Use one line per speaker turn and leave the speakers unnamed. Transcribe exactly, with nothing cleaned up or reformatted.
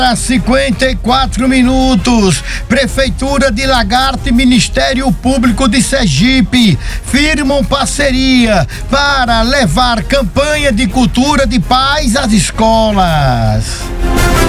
cinquenta e quatro minutos. Prefeitura de Lagarto e Ministério Público de Sergipe firmam parceria para levar campanha de cultura de paz às escolas.